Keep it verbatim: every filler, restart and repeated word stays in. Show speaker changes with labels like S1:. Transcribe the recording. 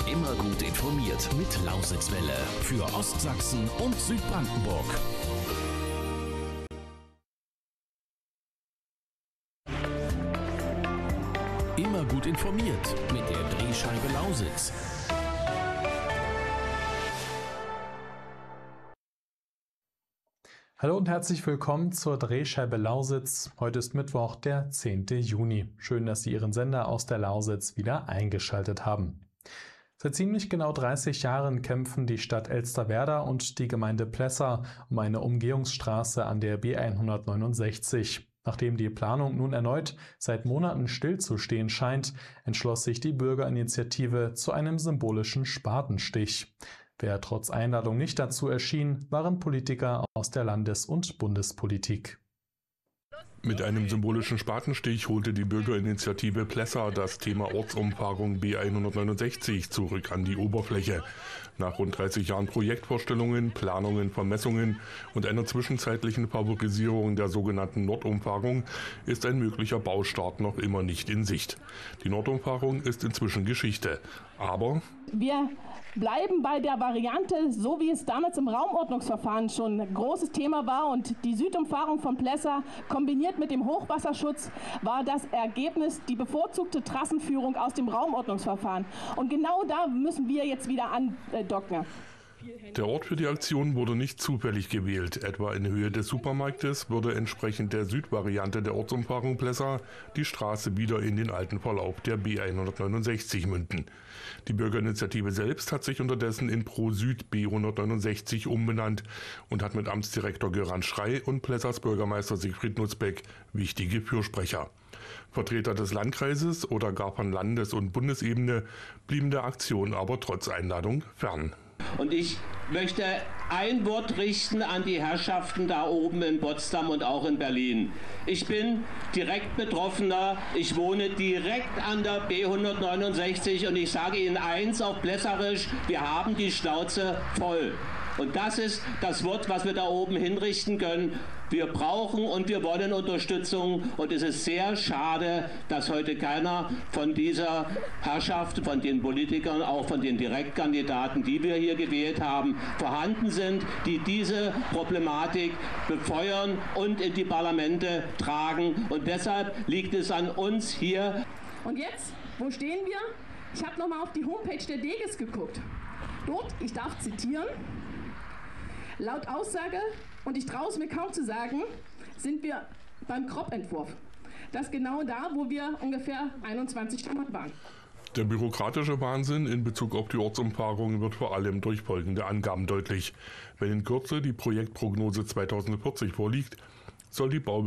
S1: Immer gut informiert mit Lausitzwelle für Ostsachsen und Südbrandenburg. Immer gut informiert mit der Drehscheibe Lausitz.
S2: Hallo und herzlich willkommen zur Drehscheibe Lausitz. Heute ist Mittwoch, der zehnte Juni. Schön, dass Sie Ihren Sender aus der Lausitz wieder eingeschaltet haben. Seit ziemlich genau dreißig Jahren kämpfen die Stadt Elsterwerda und die Gemeinde Plessa um eine Umgehungsstraße an der B hundertneunundsechzig. Nachdem die Planung nun erneut seit Monaten stillzustehen scheint, entschloss sich die Bürgerinitiative zu einem symbolischen Spatenstich. Wer trotz Einladung nicht dazu erschien, waren Politiker aus der Landes- und Bundespolitik.
S3: Mit einem symbolischen Spatenstich holte die Bürgerinitiative Plessa das Thema Ortsumfahrung B hundertneunundsechzig zurück an die Oberfläche. Nach rund dreißig Jahren Projektvorstellungen, Planungen, Vermessungen und einer zwischenzeitlichen Favorisierung der sogenannten Nordumfahrung ist ein möglicher Baustart noch immer nicht in Sicht. Die Nordumfahrung ist inzwischen Geschichte, aber
S4: wir bleiben bei der Variante, so wie es damals im Raumordnungsverfahren schon ein großes Thema war, und die Südumfahrung von Plessa kombiniert mit dem Hochwasserschutz war das Ergebnis die bevorzugte Trassenführung aus dem Raumordnungsverfahren. Und genau da müssen wir jetzt wieder andocken.
S3: Der Ort für die Aktion wurde nicht zufällig gewählt. Etwa in Höhe des Supermarktes würde entsprechend der Südvariante der Ortsumfahrung Plessa die Straße wieder in den alten Verlauf der B hundertneunundsechzig münden. Die Bürgerinitiative selbst hat sich unterdessen in Pro Süd B hundertneunundsechzig umbenannt und hat mit Amtsdirektor Göran Schrey und Plessas Bürgermeister Siegfried Nutzbeck wichtige Fürsprecher. Vertreter des Landkreises oder gar von Landes- und Bundesebene blieben der Aktion aber trotz Einladung fern.
S5: Und ich möchte ein Wort richten an die Herrschaften da oben in Potsdam und auch in Berlin. Ich bin direkt Betroffener, ich wohne direkt an der B hundertneunundsechzig und ich sage Ihnen eins auf Plesserisch: Wir haben die Schnauze voll. Und das ist das Wort, was wir da oben hinrichten können. Wir brauchen und wir wollen Unterstützung, und es ist sehr schade, dass heute keiner von dieser Herrschaft, von den Politikern, auch von den Direktkandidaten, die wir hier gewählt haben, vorhanden sind, die diese Problematik befeuern und in die Parlamente tragen. Und deshalb liegt es an uns hier.
S4: Und jetzt, wo stehen wir? Ich habe nochmal auf die Homepage der Deges geguckt. Dort, ich darf zitieren, laut Aussage, und ich traue es mir kaum zu sagen, sind wir beim Kropp-Entwurf. Das genau da, wo wir ungefähr einundzwanzig Stunden waren.
S3: Der bürokratische Wahnsinn in Bezug auf die Ortsumfahrung wird vor allem durch folgende Angaben deutlich. Wenn in Kürze die Projektprognose zweitausendvierzig vorliegt, soll die Bau